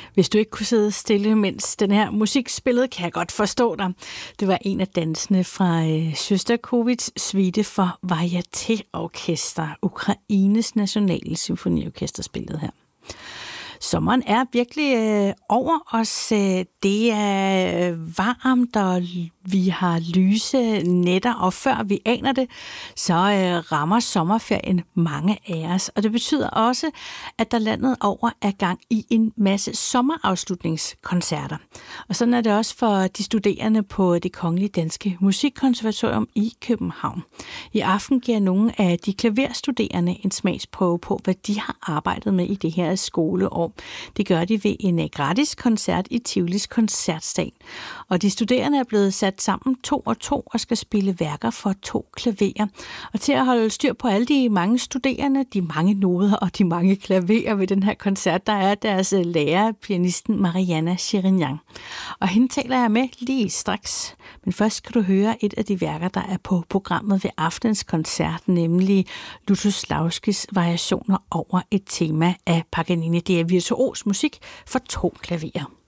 Hvis du ikke kunne sidde stille, mens den her musik spillede, kan jeg godt forstå dig. Det var en af dansene fra Sjostakovitjs suite for Varieté-orkester, Ukraines nationale symfoniorkester, spillet her. Sommeren er virkelig over os. Det er varmt, og vi har lyse nætter, og før vi aner det, så rammer sommerferien mange af os. Og det betyder også, at der landet over er gang i en masse sommerafslutningskoncerter. Og sådan er det også for de studerende på Det Kongelige Danske Musikkonservatorium i København. I aften giver nogle af de klaverstuderende en smagsprøve på, hvad de har arbejdet med i det her skoleår. Det gør de ved en gratis koncert i Tivolis koncertsal. Og de studerende er blevet sat sammen 2 og 2 og skal spille værker for 2 klaverer. Og til at holde styr på alle de mange studerende, de mange noder og de mange klaverer ved den her koncert, der er deres lærer, pianisten Marianna Chirignan. Og hende taler jeg med lige straks. Men først skal du høre et af de værker, der er på programmet ved aftens koncert, nemlig Lutosławskis variationer over et tema af Paganini. Det er virtuos musik for 2 klaverer.